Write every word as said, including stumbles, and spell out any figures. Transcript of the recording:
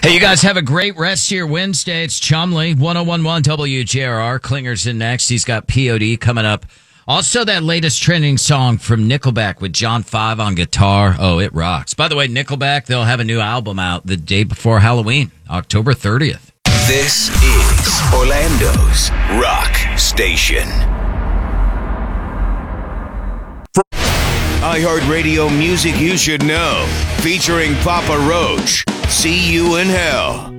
Hey, you guys have a great rest of your Wednesday. It's Chumley, one oh one point one W J R R. Klinger's in next. He's got P O D coming up. Also, that latest trending song from Nickelback with John five on guitar. Oh, it rocks. By the way, Nickelback, they'll have a new album out the day before Halloween, October thirtieth. This is Orlando's Rock Station. iHeartRadio music you should know, featuring Papa Roach. See You in Hell.